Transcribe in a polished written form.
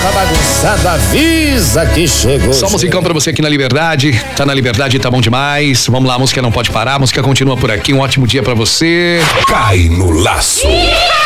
Tá bagunçado, avisa que chegou. Só musicão pra você aqui na Liberdade. Tá na Liberdade, tá bom demais. Vamos lá, a música não pode parar, a música continua por aqui. Um ótimo dia pra você. Cai no laço.